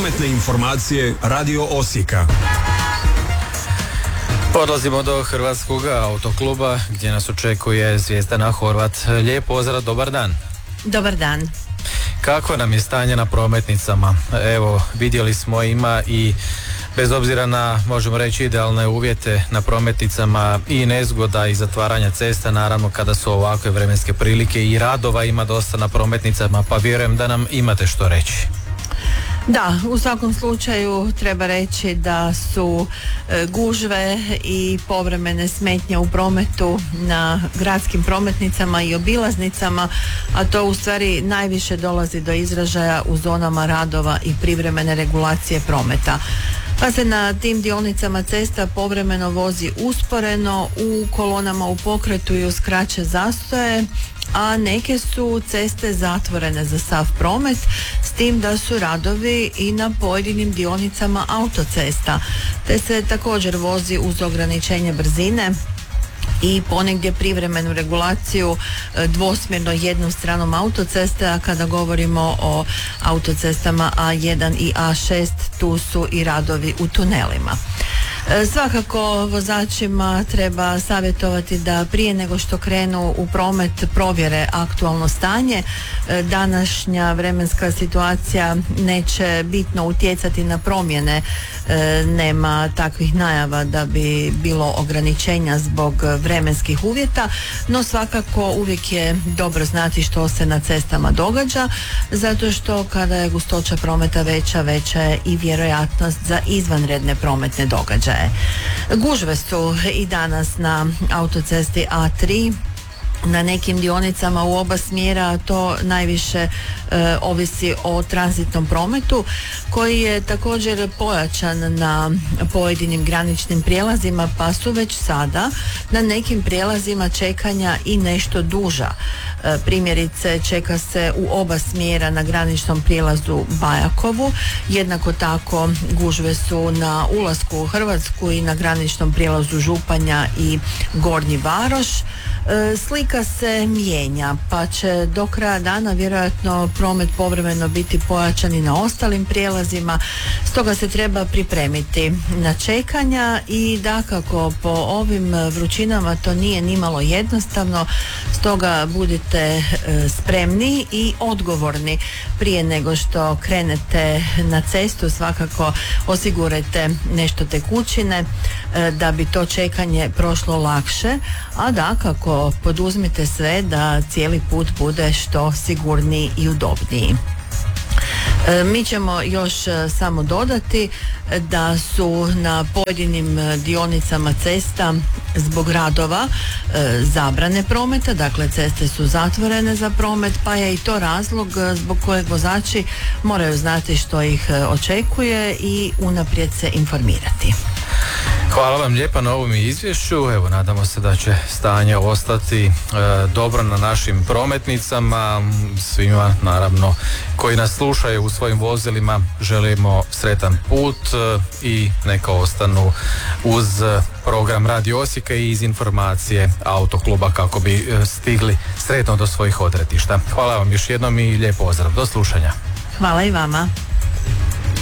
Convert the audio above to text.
Prometne informacije Radio Osijeka. Odlazimo do Hrvatskog autokluba gdje nas očekuje Zvijezdana Horvat. Lijep pozdrav, dobar dan. Dobar dan. Kako nam je stanje na prometnicama? Evo, vidjeli smo, ima i bez obzira na, možemo reći, idealne uvjete na prometnicama i nezgoda i zatvaranja cesta, naravno kada su ovakve vremenske prilike, i radova ima dosta na prometnicama, pa vjerujem da nam imate što reći. Da, u svakom slučaju treba reći da su gužve i povremene smetnje u prometu na gradskim prometnicama i obilaznicama, a to u stvari najviše dolazi do izražaja u zonama radova i privremene regulacije prometa. Pa se na tim dionicama cesta povremeno vozi usporeno, u kolonama u pokretu i uz kraće zastoje, a neke su ceste zatvorene za sav promet, s tim da su radovi i na pojedinim dionicama autocesta, te se također vozi uz ograničenje brzine i ponegdje privremenu regulaciju dvosmjerno jednom stranom autoceste, a kada govorimo o autocestama A1 i A6 tu su i radovi u tunelima. Svakako vozačima treba savjetovati da prije nego što krenu u promet provjere aktualno stanje. Današnja vremenska situacija neće bitno utjecati na promjene, nema takvih najava da bi bilo ograničenja zbog vremenskih uvjeta, no svakako uvijek je dobro znati što se na cestama događa, zato što kada je gustoća prometa veća je i vjerojatnost za izvanredne prometne događaje. Gužve su i danas na autocesti A3 na nekim dionicama u oba smjera, to najviše ovisi o tranzitnom prometu koji je također pojačan na pojedinim graničnim prijelazima, pa su već sada na nekim prijelazima čekanja i nešto duža. Primjerice, čeka se u oba smjera na graničnom prijelazu Bajakovu, jednako tako gužve su na ulasku u Hrvatsku i na graničnom prijelazu Županja i Gornji Varoš. Slika se mijenja, pa će do kraja dana vjerojatno promet povremeno biti pojačan i na ostalim prijelazima, stoga se treba pripremiti na čekanja i dakako po ovim vrućinama to nije nimalo jednostavno, stoga budite spremni i odgovorni prije nego što krenete na cestu. Svakako osigurajte nešto tekućine da bi to čekanje prošlo lakše, a dakako poduzmite sve da cijeli put bude što sigurniji i udobniji. Mi ćemo još samo dodati da su na pojedinim dionicama cesta zbog radova zabrane prometa, dakle ceste su zatvorene za promet, pa je i to razlog zbog kojeg vozači moraju znati što ih očekuje i unaprijed se informirati. Hvala vam lijepa na ovom izvješću. Evo, nadamo se da će stanje ostati dobro na našim prometnicama. Svima, naravno, koji nas slušaju u svojim vozilima, želimo sretan put i neka ostanu uz program Radio Osijeka i iz informacije autokluba kako bi stigli sretno do svojih odredišta. Hvala vam još jednom i lijep pozdrav. Do slušanja. Hvala i vama.